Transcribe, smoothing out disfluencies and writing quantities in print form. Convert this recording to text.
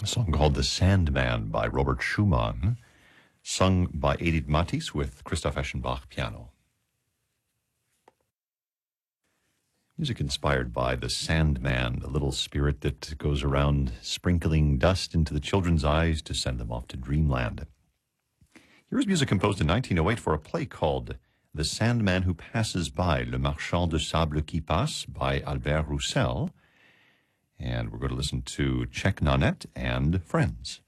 A song called The Sandman by Robert Schumann, sung by Edith Matisse with Christoph Eschenbach piano. Music inspired by the Sandman, the little spirit that goes around sprinkling dust into the children's eyes to send them off to dreamland. Here's music composed in 1908 for a play called The Sandman Who Passes By, Le Marchand de Sable qui Passe by Albert Roussel. And we're going to listen to Czech Nanette and Friends.